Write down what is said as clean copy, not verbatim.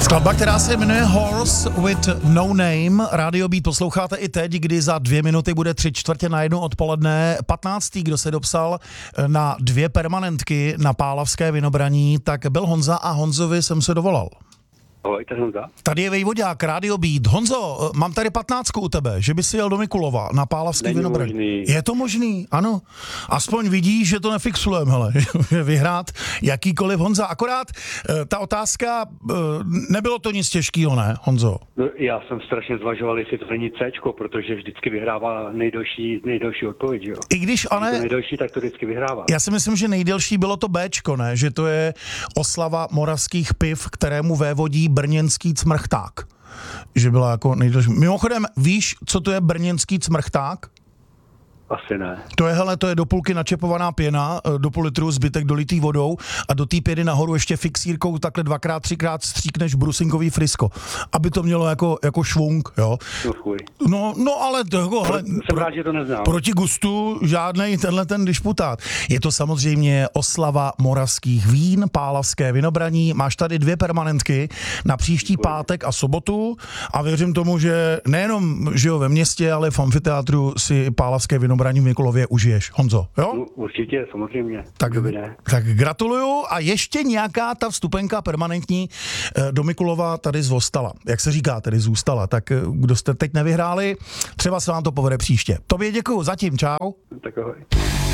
Skladba, která se jmenuje Horse with No Name. Radio Beat posloucháte i teď, kdy za 2 minuty bude 3:45 odpoledne. 15. kdo se dopsal na 2 permanentky na Pálavské Vinobraní, tak byl Honza a Honzovi jsem se dovolal. Ahoj, to je Honza. Tady je Vejvodák, Radio Beat. Honzo, mám tady 15 u tebe, že by si jel do Mikulova na Pálavský Vinobraní. Možný. Je to možný, ano. Aspoň vidíš, že to nefixujeme, hele. Vyhrát jakýkoliv Honza. Akorát ta otázka, nebylo to nic těžkýho, ne, Honzo? No, já jsem strašně zvažoval, jestli to není Cčko, protože vždycky vyhrává nejdelší odpověď, jo. I když, ale... To nejdelší, tak to vždycky vyhrává. Já si myslím, že nejdelší bylo to Bčko, ne? Že to je oslava moravských piv, kterému vévodí brněnský cmrchták. Že byla jako nejdelší. Mimochodem, víš, co to je brněnský cmrchták? Asi ne. To je do půlky načepovaná pěna, do půl litru zbytek dolitý vodou a do té pěny nahoru ještě fixírkou takhle 2x, 3x stříkneš brusinkový frisko, aby to mělo jako švung, jo. No ale jsem rád, že to neznám. Proti gustu žádnej ten disputát. Je to samozřejmě oslava moravských vín, Pálavské Vinobraní. Máš tady 2 permanentky na příští pátek a sobotu a věřím tomu, že nejenom žiju ve městě, ale v amfiteátru si Pálavské Vinobraní v Mikulově užiješ. Honzo, jo? No, určitě, samozřejmě. Tak gratuluju a ještě nějaká ta vstupenka permanentní do Mikulova tady zůstala. Jak se říká, tedy zůstala. Tak kdo jste teď nevyhráli, třeba se vám to povede příště. Tobě děkuju, zatím, čau. Tak ahoj.